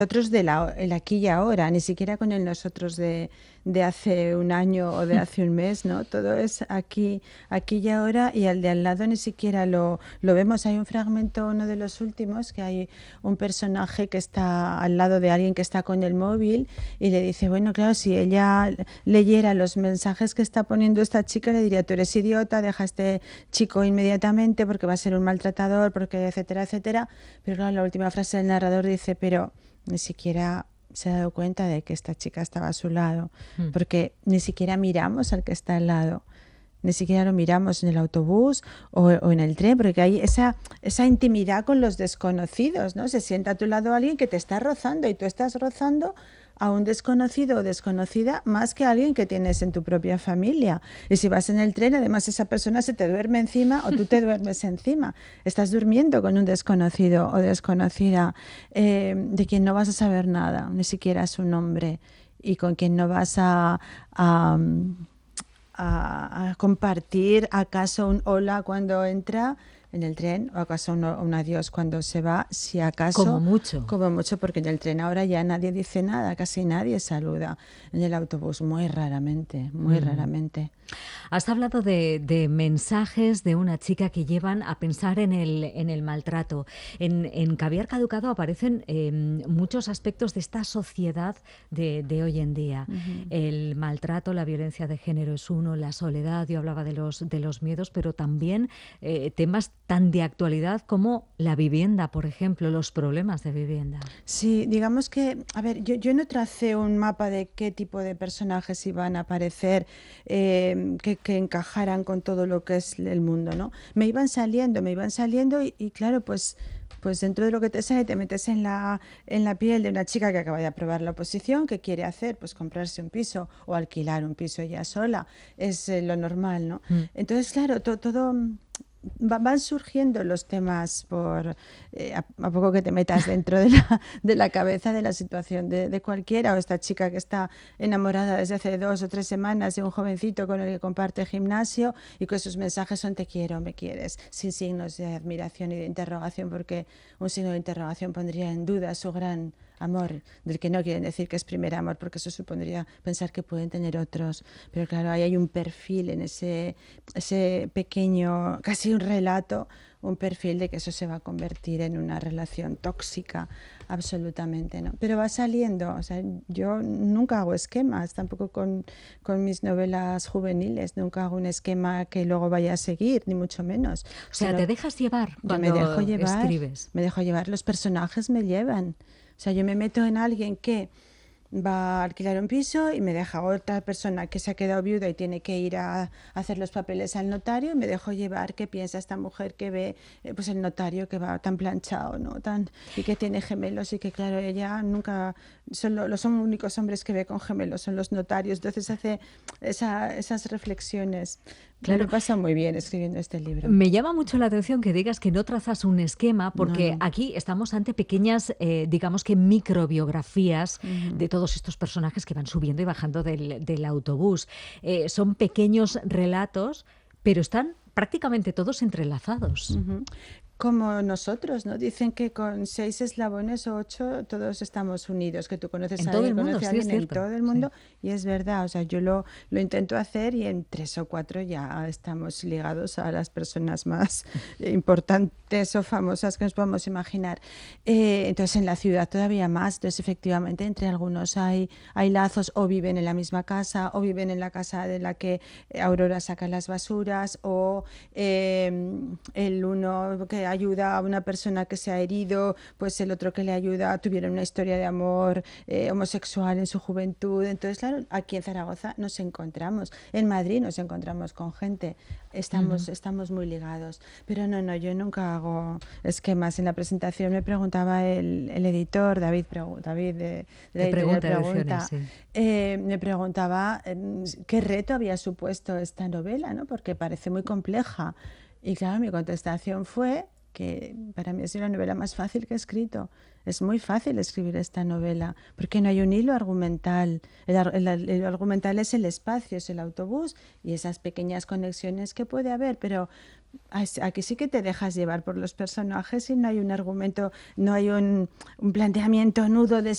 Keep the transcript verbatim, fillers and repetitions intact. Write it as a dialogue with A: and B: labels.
A: nosotros de la, el aquí y ahora, ni siquiera con el nosotros de, de hace un año o de hace un mes, ¿no? Todo es aquí, aquí y ahora, y al de al lado ni siquiera lo, lo vemos. Hay un fragmento, uno de los últimos, que hay un personaje que está al lado de alguien que está con el móvil y le dice, bueno, claro, si ella leyera los mensajes que está poniendo esta chica, le diría, tú eres idiota, deja a este chico inmediatamente porque va a ser un maltratador, porque etcétera, etcétera. Pero claro, la última frase del narrador dice, pero ni siquiera se ha dado cuenta de que esta chica estaba a su lado,
B: Mm.
A: porque ni siquiera miramos al que está al lado, ni siquiera lo miramos en el autobús o, o en el tren, porque hay esa, esa intimidad con los desconocidos, ¿no? Se sienta a tu lado alguien que te está rozando y tú estás rozando a un desconocido o desconocida más que a alguien que tienes en tu propia familia. Y si vas en el tren, además esa persona se te duerme encima o tú te duermes encima. Estás durmiendo con un desconocido o desconocida eh, de quien no vas a saber nada, ni siquiera su nombre, y con quien no vas a, a, a, a compartir acaso un hola cuando entra en el tren o acaso un, un adiós cuando se va, si
B: Como
A: acaso,
B: mucho.
A: como mucho, porque en el tren ahora ya nadie dice nada, casi nadie saluda. En el autobús muy raramente, muy
B: Mm.
A: raramente.
B: Has hablado de, de mensajes de una chica que llevan a pensar en el, en el maltrato. En, en Caviar Caducado aparecen eh, muchos aspectos de esta sociedad de, de hoy en día.
A: Ujú.
B: El maltrato, la violencia de género es uno, la soledad, yo hablaba de los, de los miedos, pero también eh, temas tan de actualidad como la vivienda, por ejemplo, los problemas de vivienda.
A: Sí, digamos que, a ver, yo, yo no tracé un mapa de qué tipo de personajes iban a aparecer, eh, que, que encajaran con todo lo que es el mundo, ¿no? Me iban saliendo, me iban saliendo y, y claro, pues, pues dentro de lo que te sale te metes en la, en la piel de una chica que acaba de aprobar la oposición, que quiere hacer, pues comprarse un piso o alquilar un piso ella sola, es eh, lo normal, ¿no?
B: Mm.
A: Entonces, claro, to- todo... va- van surgiendo los temas por eh, a, a poco que te metas dentro de la, de la cabeza de la situación de, de cualquiera, o esta chica que está enamorada desde hace dos o tres semanas de un jovencito con el que comparte gimnasio y que sus mensajes son te quiero, me quieres, sin signos de admiración y de interrogación, porque un signo de interrogación pondría en duda su gran amor, del que no quieren decir que es primer amor, porque eso supondría pensar que pueden tener otros. Pero claro, ahí hay un perfil en ese, ese pequeño, casi un relato, un perfil de que eso se va a convertir en una relación tóxica, absolutamente, ¿no? Pero va saliendo, o sea, yo nunca hago esquemas, tampoco con, con mis novelas juveniles, nunca hago un esquema que luego vaya a seguir, ni mucho menos,
B: O sea,
A: sino
B: te dejas llevar
A: yo me dejo
B: cuando
A: llevar,
B: escribes.
A: me dejo llevar, los personajes me llevan. O sea, yo me meto en alguien que va a alquilar un piso y me deja otra persona que se ha quedado viuda y tiene que ir a, a hacer los papeles al notario y me dejo llevar qué piensa esta mujer que ve eh, pues el notario que va tan planchado, ¿no? Tan, y que tiene gemelos y que claro, ella nunca, son lo- los son los únicos hombres que ve con gemelos, son los notarios, entonces hace esa, esas reflexiones. Me
B: Claro,
A: lo pasa muy bien escribiendo este libro.
B: me llama mucho la atención que digas que no trazas un esquema,
A: No,
B: porque
A: no.
B: aquí estamos ante pequeñas, eh, digamos que microbiografías
A: Ujú.
B: de todos estos personajes que van subiendo y bajando del, del autobús. Eh, son pequeños relatos, pero están prácticamente todos entrelazados.
A: Ujú. Como nosotros, ¿no? Dicen que con seis eslabones o ocho todos estamos unidos, que tú conoces
B: En
A: a
B: todo
A: alguien,
B: el mundo,
A: conoce a
B: sí es
A: alguien en
B: cierto.
A: todo el
B: Sí.
A: mundo y es verdad, o sea, yo lo, lo intento hacer y en tres o cuatro ya estamos ligados a las personas más importantes o famosas que nos podemos imaginar. Eh, entonces en la ciudad todavía más, entonces efectivamente entre algunos hay, hay lazos o viven en la misma casa o viven en la casa de la que Aurora saca las basuras o eh, el uno que ayuda a una persona que se ha herido, pues el otro que le ayuda, tuvieron una historia de amor eh, homosexual en su juventud. Entonces, claro, aquí en Zaragoza nos encontramos, en Madrid nos encontramos con gente, estamos,
B: Ujú.
A: estamos muy ligados. Pero no, no, yo nunca hago esquemas. En la presentación me preguntaba el, el editor, David, David de, de la
B: De
A: editorial
B: pregunta, ediciones,
A: Pregunta,
B: sí.
A: eh, me preguntaba eh, qué reto había supuesto esta novela, ¿no? Porque parece muy compleja. Y claro, mi contestación fue que para mí es la novela más fácil que he escrito. Es muy fácil escribir esta novela porque no hay un hilo argumental. El, ar- el, el hilo argumental es el espacio, es el autobús y esas pequeñas conexiones que puede haber, pero, Aquí sí que te dejas llevar por los personajes y no hay un argumento, no hay un, un planteamiento nudo de